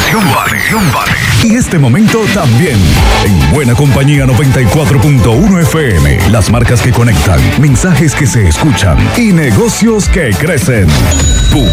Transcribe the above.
vale. Y este momento también. En Buena Compañía 94.1 FM. Las marcas que conectan, mensajes que se escuchan y negocios que crecen.